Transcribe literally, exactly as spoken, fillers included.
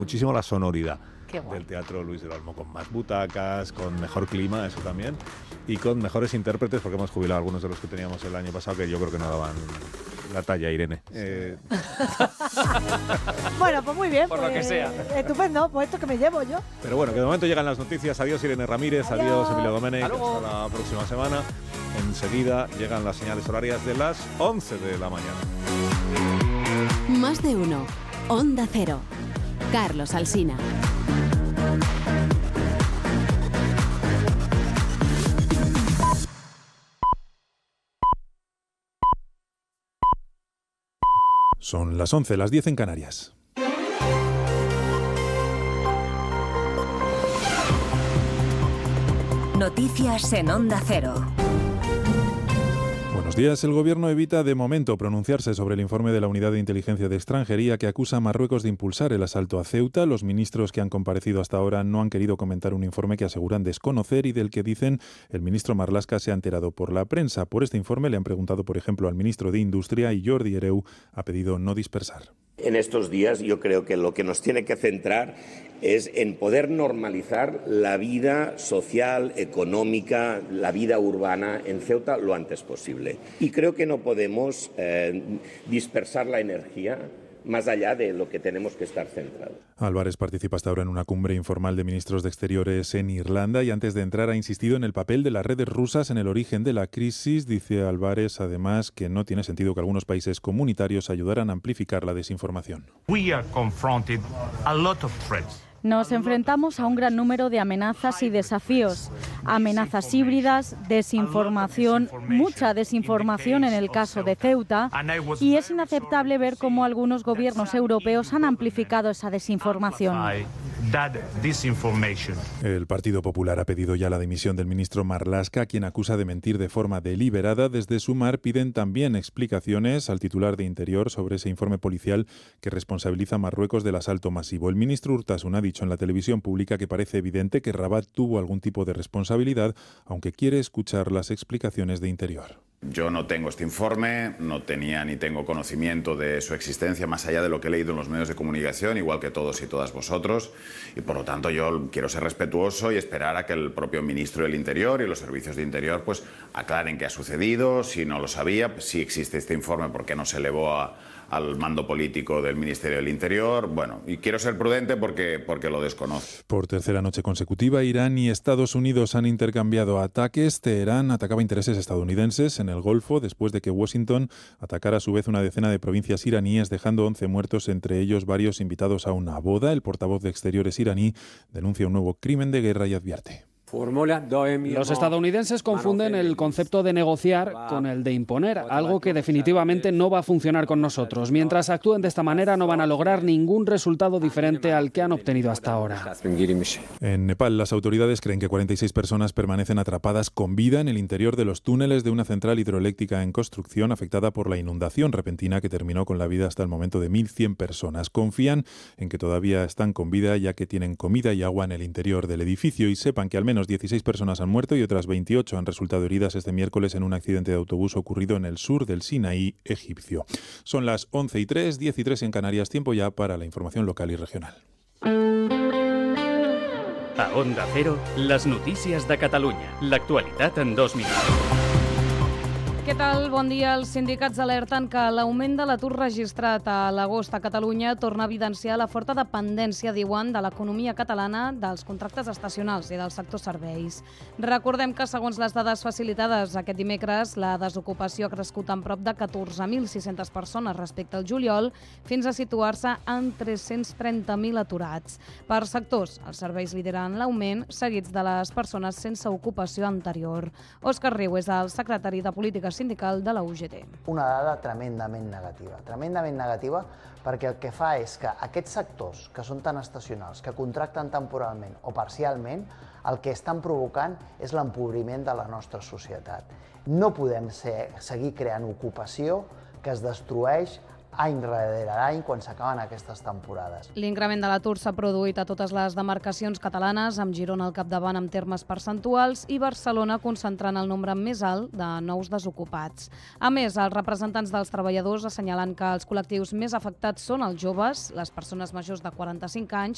muchísimo la sonoridad del Teatro Luis del Olmo, con más butacas, con mejor clima, eso también, y con mejores intérpretes, porque hemos jubilado algunos de los que teníamos el año pasado, que yo creo que no daban la talla, Irene. Eh... Bueno, pues muy bien. Por pues, lo que sea. Estupendo, pues esto que me llevo yo. Pero bueno, que de momento llegan las noticias. Adiós, Irene Ramírez. Adiós, adiós Emilio Domenech. Hasta la próxima semana. Enseguida llegan las señales horarias de las once de la mañana. Más de uno. Onda Cero. Carlos Alsina. Son las once, las diez en Canarias. Noticias en Onda Cero. Buenos días. El Gobierno evita de momento pronunciarse sobre el informe de la Unidad de Inteligencia de Extranjería que acusa a Marruecos de impulsar el asalto a Ceuta. Los ministros que han comparecido hasta ahora no han querido comentar un informe que aseguran desconocer y del que dicen el ministro Marlaska se ha enterado por la prensa. Por este informe le han preguntado, por ejemplo, al ministro de Industria y Jordi Hereu ha pedido no dispersar. En estos días yo creo que lo que nos tiene que centrar es en poder normalizar la vida social, económica, la vida urbana en Ceuta lo antes posible. Y creo que no podemos eh, dispersar la energía más allá de lo que tenemos que estar centrados. Álvarez participa hasta ahora en una cumbre informal de ministros de Exteriores en Irlanda y antes de entrar ha insistido en el papel de las redes rusas en el origen de la crisis. Dice Álvarez además que no tiene sentido que algunos países comunitarios ayudaran a amplificar la desinformación. We are confronted a lot of threats. Nos enfrentamos a un gran número de amenazas y desafíos. Amenazas híbridas, desinformación, mucha desinformación en el caso de Ceuta, y es inaceptable ver cómo algunos gobiernos europeos han amplificado esa desinformación. El Partido Popular ha pedido ya la dimisión del ministro Marlaska, quien acusa de mentir de forma deliberada. Desde Sumar piden también explicaciones al titular de Interior sobre ese informe policial que responsabiliza a Marruecos del asalto masivo. El ministro Urtasun ha dicho en la televisión pública que parece evidente que Rabat tuvo algún tipo de responsabilidad, aunque quiere escuchar las explicaciones de Interior. Yo no tengo este informe, no tenía ni tengo conocimiento de su existencia más allá de lo que he leído en los medios de comunicación, igual que todos y todas vosotros, y por lo tanto yo quiero ser respetuoso y esperar a que el propio ministro del Interior y los servicios de Interior pues aclaren qué ha sucedido, si no lo sabía, si existe este informe, por qué no se elevó a, al mando político del Ministerio del Interior. Bueno, y quiero ser prudente porque, porque lo desconozco. Por tercera noche consecutiva, Irán y Estados Unidos han intercambiado ataques. Teherán atacaba intereses estadounidenses en el Golfo después de que Washington atacara a su vez una decena de provincias iraníes, dejando once muertos, entre ellos varios invitados a una boda. El portavoz de Exteriores iraní denuncia un nuevo crimen de guerra y advierte. Los estadounidenses confunden el concepto de negociar con el de imponer, algo que definitivamente no va a funcionar con nosotros. Mientras actúen de esta manera no van a lograr ningún resultado diferente al que han obtenido hasta ahora. En Nepal, las autoridades creen que cuarenta y seis personas permanecen atrapadas con vida en el interior de los túneles de una central hidroeléctrica en construcción afectada por la inundación repentina que terminó con la vida hasta el momento de mil cien personas. Confían en que todavía están con vida ya que tienen comida y agua en el interior del edificio y sepan que al menos dieciséis personas han muerto y otras veintiocho han resultado heridas este miércoles en un accidente de autobús ocurrido en el sur del Sinaí egipcio. Son las once y tres, diez y tres en Canarias, tiempo ya para la información local y regional. A Onda Cero, las notícies de Catalunya. L'actualitat en dos minuts. Què tal? Bon dia. Els sindicats alerten que l'augment de l'atur registrat a l'agost a Catalunya torna a evidenciar la forta dependència, diuen, de l'economia catalana dels contractes estacionals i del sector serveis. Recordem que, segons les dades facilitades aquest dimecres, la desocupació ha crescut en prop de catorze mil sis-centes persones respecte al juliol, fins a situar-se en tres-cents trenta mil aturats. Per sectors, els serveis lideren l'augment, seguits de les persones sense ocupació anterior. Òscar Riu és el secretari de Política Sindical de la U G T. Una dada tremendament negativa, tremendament negativa perquè el que fa és que aquests sectors que són tan estacionals, que contracten temporalment o parcialment, el que estan provocant és l'empobriment de la nostra societat. No podem ser, seguir creant ocupació que es destrueix any rere any quan s'acaben aquestes temporades. L'increment de l'atur s'ha produït a totes les demarcacions catalanes, amb Girona al capdavant en termes percentuals i Barcelona concentrant el nombre més alt de nous desocupats. A més, els representants dels treballadors assenyalen que els col·lectius més afectats són els joves, les persones majors de quaranta-cinc anys